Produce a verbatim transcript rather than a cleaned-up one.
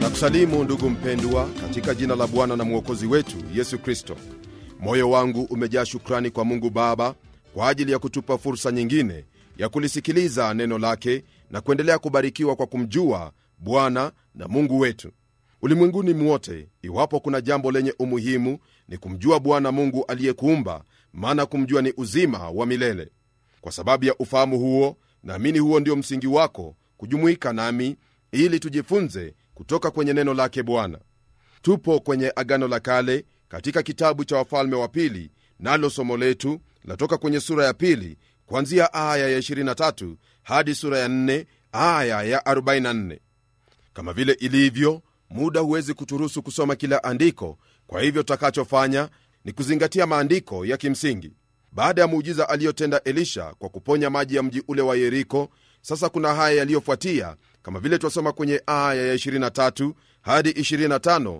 Na kusalimu ndugu mpendwa katika jina la Bwana na Mwokozi wetu Yesu Kristo. Moyo wangu umejaa shukrani kwa Mungu Baba kwa ajili ya kutupa fursa nyingine ya kulisikiliza neno lake na kuendelea kubarikiwa kwa kumjua Bwana na Mungu wetu. Ulimwenguni mwote, iwapo kuna jambo lenye umuhimu, ni kumjua Bwana Mungu aliyekuumba, maana kumjua ni uzima wa milele. Kwa sababu ya ufahamu huo, naamini huo ndio msingi wako kujumuika nami ili tujifunze kutoka kwenye neno lake Bwana. Tupo kwenye Agano la Kale katika kitabu cha Wafalme wa Pili, nalo somo letu latoka kwenye sura ya pili kuanzia aya ya ishirini na tatu hadi sura ya nne aya ya arobaini na nne. Kama vile ilivyo, muda huwezi kuturuhusu kusoma kila andiko, kwa hivyo tutakachofanya ni kuzingatia maandiko ya kimsingi. Baada ya muujiza aliyotenda Elisha kwa kuponya maji ya mji ule wa Yeriko, sasa kuna haya yaliyofuatia, kama vile twasoma kwenye aya ya ishirini na tatu hadi ishirini na tano